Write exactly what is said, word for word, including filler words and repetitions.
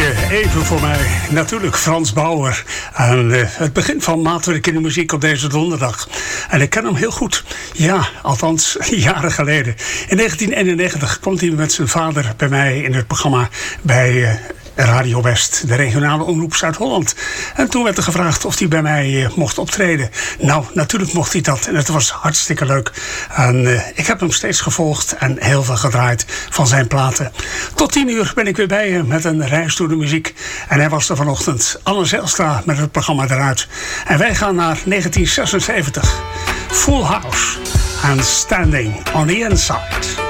liedje even voor mij. Natuurlijk Frans Bauer. En uh, het begin van Maatwerk in de muziek op deze donderdag. En ik ken hem heel goed. Ja, althans jaren geleden. In negentien eenennegentig kwam hij met zijn vader bij mij in het programma bij Uh, Radio West, de regionale omroep Zuid-Holland. En toen werd er gevraagd of hij bij mij uh, mocht optreden. Nou, natuurlijk mocht hij dat en het was hartstikke leuk. En uh, ik heb hem steeds gevolgd en heel veel gedraaid van zijn platen. Tot tien uur ben ik weer bij hem met een reis door de muziek. En hij was er vanochtend, Anne Zijlstra met het programma eruit. En wij gaan naar negentien zesenzeventig. Full House and Standing on the Inside.